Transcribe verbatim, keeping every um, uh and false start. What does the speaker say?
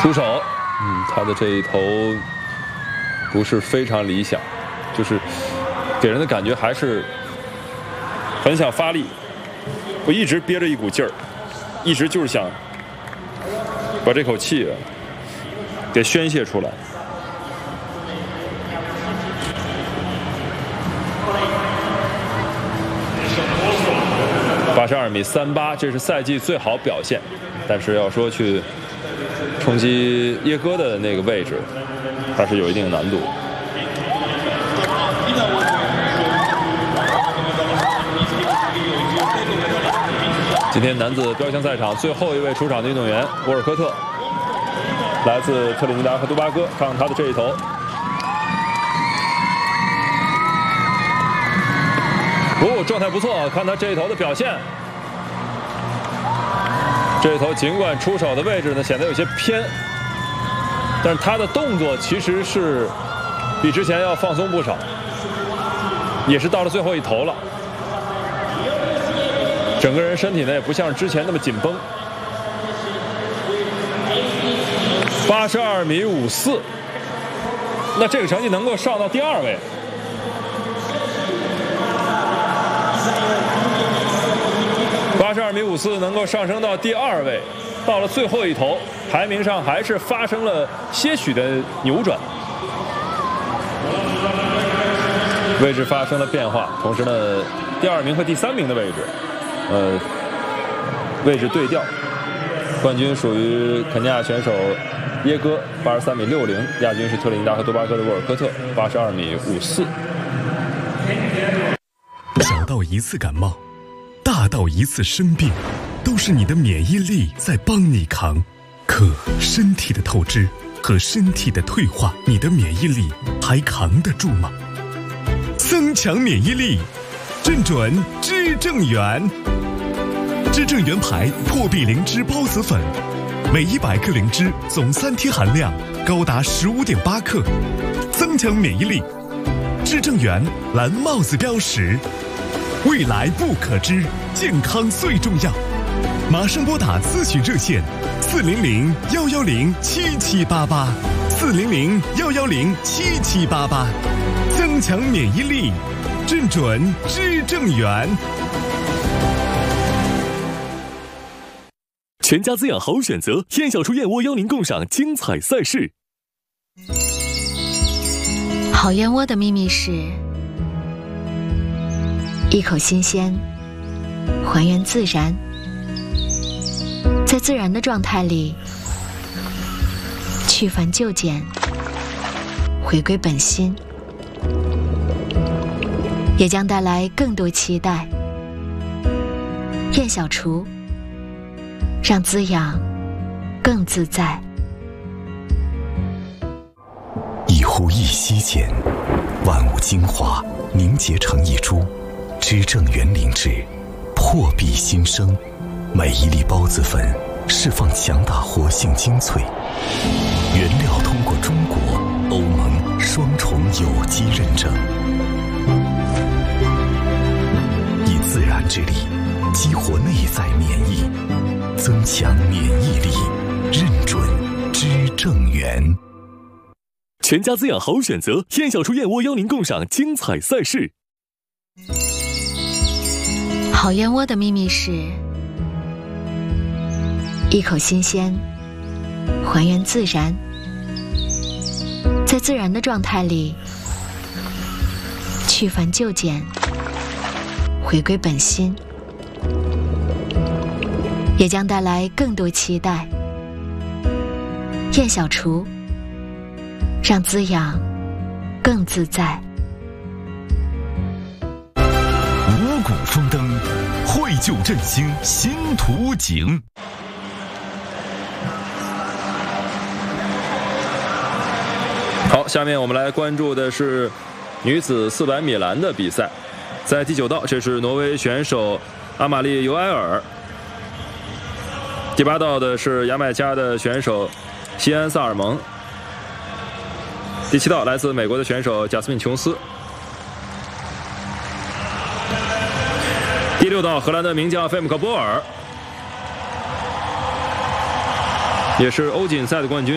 出手，嗯，他的这一投不是非常理想，就是给人的感觉还是很想发力，我一直憋着一股劲儿，一直就是想把这口气给宣泄出来。八十二米三八，这是赛季最好表现，但是要说去冲击耶哥的那个位置，还是有一定的难度。今天男子标枪赛场最后一位出场的运动员沃尔科特，来自特立尼达和多巴哥，看看他的这一投。哦，状态不错，看他这一投的表现。这一投尽管出手的位置呢显得有些偏，但是他的动作其实是比之前要放松不少，也是到了最后一投了。整个人身体呢也不像之前那么紧绷。八十二米五四，那这个成绩能够上到第二位。八十二米五四能够上升到第二位，到了最后一投，排名上还是发生了些许的扭转，位置发生了变化。同时呢，第二名和第三名的位置，呃，位置对调。冠军属于肯尼亚选手耶哥，八十三米六零；亚军是特立尼达和多巴哥的沃尔科特，八十二米五四。 小到一次感冒，大到一次生病，都是你的免疫力在帮你扛。可身体的透支和身体的退化，你的免疫力还扛得住吗？增强免疫力，正准知正元。知正元牌破壁灵芝孢子粉，每一百克灵芝总三天含量高达十五点八克，增强免疫力。知正元蓝帽子标识。未来不可知，健康最重要。马上拨打咨询热线四零零幺幺零七七八八，四零零幺幺零七七八八，增强免疫力，正准知正元。全家滋养好选择，燕小厨燕窝邀您共赏精彩赛事。 好燕窝的秘密是一口新鲜，还原自然，在自然的状态里去繁就简，回归本心，也将带来更多期待。燕小厨，让滋养更自在。 一呼一吸间，万物精华凝结成一株。知正元灵芝，破壁新生，每一粒孢子粉释放强大活性精粹，原料通过中国、欧盟双重有机认证，以自然之力激活内在免疫，增强免疫力，认准知正元。全家滋养好选择，燕小厨燕窝邀您共赏精彩赛事。 好燕窝的秘密是一口新鲜，还原自然，在自然的状态里去繁就简，回归本心，也将带来更多期待。燕小厨，让滋养更自在。 五谷丰登，绘就振兴新图景。 好，下面我们来关注的是女子四百米栏的比赛，在第九道，这是挪威选手阿玛丽尤埃尔。第八道的是牙买加的选手西安萨尔蒙。第七道来自美国的选手贾斯敏琼斯。第六道荷兰的名将费姆克波尔，也是欧锦赛的冠军。